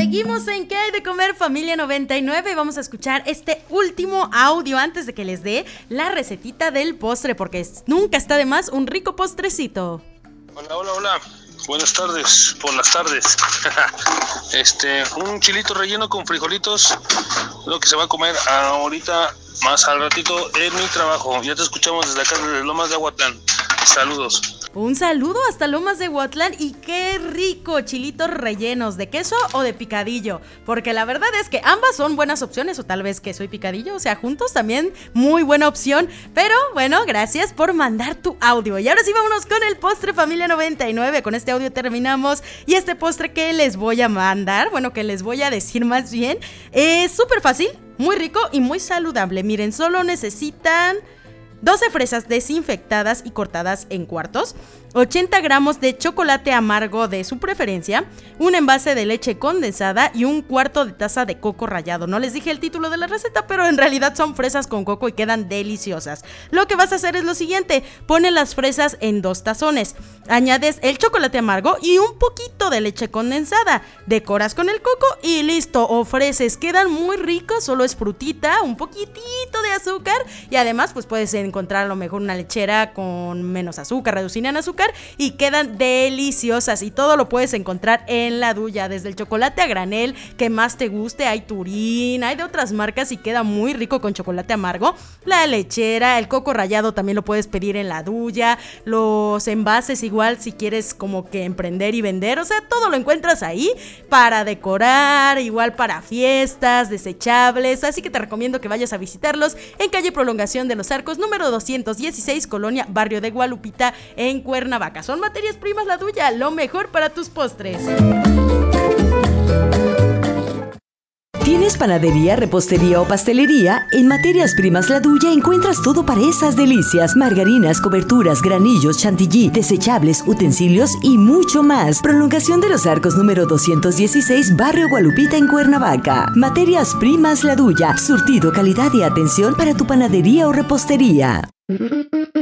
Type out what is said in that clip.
Seguimos en ¿Qué hay de comer, familia 99? Vamos a escuchar este último audio antes de que les dé la recetita del postre, porque nunca está de más un rico postrecito. Hola. Buenas tardes, por las tardes. Un chilito relleno con frijolitos, lo que se va a comer ahorita, más al ratito en mi trabajo. Ya te escuchamos desde acá, desde Lomas de Aguatlán. Saludos. Un saludo hasta Lomas de Aguatlán y qué rico, chilitos rellenos, ¿de queso o de picadillo? Porque la verdad es que ambas son buenas opciones, o tal vez queso y picadillo, o sea, juntos también muy buena opción. Pero bueno, gracias por mandar tu audio. Y ahora sí vámonos con el postre, familia 99. Con este audio terminamos. Y este postre que les voy a mandar, bueno, que les voy a decir más bien, es súper fácil, muy rico y muy saludable. Miren, solo necesitan 12 fresas desinfectadas y cortadas en cuartos, 80 gramos de chocolate amargo de su preferencia, un envase de leche condensada y un cuarto de taza de coco rallado. No les dije el título de la receta, pero en realidad son fresas con coco y quedan deliciosas. Lo que vas a hacer es lo siguiente: pones las fresas en 2 tazones, añades el chocolate amargo y un poquito de leche condensada, decoras con el coco y listo, ofreces. Quedan muy ricos, solo es frutita, un poquitito de azúcar y además pues puedes encontrar a lo mejor una lechera con menos azúcar, reducida en azúcar, y quedan deliciosas. Y todo lo puedes encontrar en La Duya, desde el chocolate a granel que más te guste, hay Turín, hay de otras marcas y queda muy rico con chocolate amargo. La lechera, el coco rallado también lo puedes pedir en La Duya, los envases igual si quieres como que emprender y vender, o sea, todo lo encuentras ahí para decorar, igual para fiestas, desechables. Así que te recomiendo que vayas a visitarlos en calle Prolongación de los Arcos, número 216, Colonia Barrio de Gualupita, en Cuernavaca. Son materias primas La Duya, lo mejor para tus postres. ¿Tienes panadería, repostería o pastelería? En Materias Primas La Duya encuentras todo para esas delicias: margarinas, coberturas, granillos, chantilly, desechables, utensilios y mucho más. Prolongación de los Arcos, número 216, Barrio Gualupita, en Cuernavaca. Materias Primas La Duya, surtido, calidad y atención para tu panadería o repostería.